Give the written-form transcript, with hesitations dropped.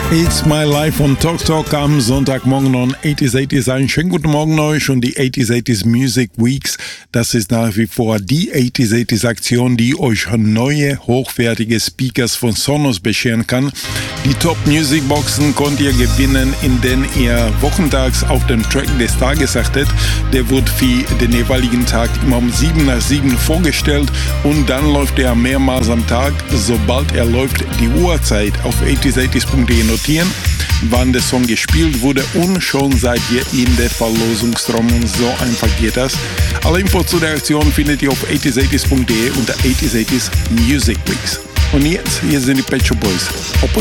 It's My Life on Talk Talk am Sonntagmorgen on 80s. Einen schönen guten Morgen euch und die 80s Music Weeks. Das ist nach wie vor die 80s Aktion, die euch neue, hochwertige Speakers von Sonos bescheren kann. Die Top Music Boxen könnt ihr gewinnen, in denen ihr wochentags auf den Track des Tages achtet. Der wird für den jeweiligen Tag immer um 7 nach 7 vorgestellt und dann läuft er mehrmals am Tag. Sobald er läuft, die Uhrzeit auf 80s.de notieren, wann der Song gespielt wurde und schon seid ihr in der Verlosungstrommel. So einfach geht das. Alle Infos zu der Aktion findet ihr auf 80s.de unter 80s Music Weeks. Und jetzt, hier sind die Pet Shop Boys.